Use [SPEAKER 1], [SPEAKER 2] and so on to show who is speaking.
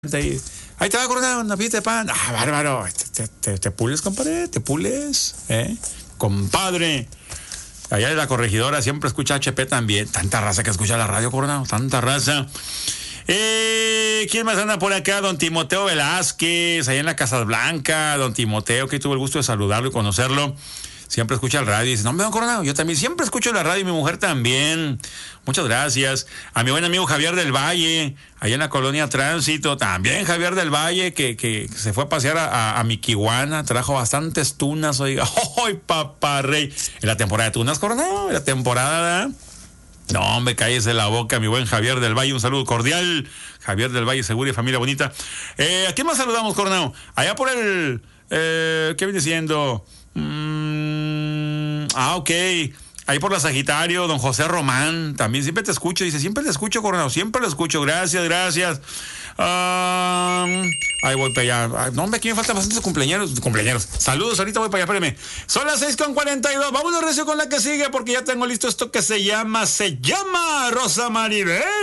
[SPEAKER 1] Ahí te va, Coronado, una pita de pan. Ah, bárbaro. Te pules, compadre, te pules, compadre. Allá de la corregidora siempre escucha HP también. Tanta raza que escucha la radio, Coronado, tanta raza. ¿Quién más anda por acá? Don Timoteo Velázquez, allá en la Casa Blanca. Don Timoteo, que tuve el gusto de saludarlo y conocerlo. Siempre escucha el radio y dice, no, me don Coronado, yo también siempre escucho la radio y mi mujer también. Muchas gracias. A mi buen amigo Javier del Valle, allá en la colonia Tránsito, también Javier del Valle, que se fue a pasear a Miquihuana, trajo bastantes tunas, oiga. ¡Ay, papá rey! En la temporada de tunas, Coronado, en la temporada, ¿verdad? No, hombre, cállese la boca, mi buen Javier del Valle, un saludo cordial. Javier del Valle, seguro y familia bonita. ¿A quién más saludamos, Coronado? Allá por el... ¿qué viene siendo? Ok. Ahí por la Sagitario, don José Román, también siempre te escucho, dice, siempre te escucho, Coronado, siempre lo escucho, gracias. Ahí voy para allá. No, hombre, aquí me faltan bastantes cumpleaños. Saludos, ahorita voy para allá, espérame. Son las 6:42, vámonos recio con la que sigue, porque ya tengo listo esto que se llama Rosa Maribel.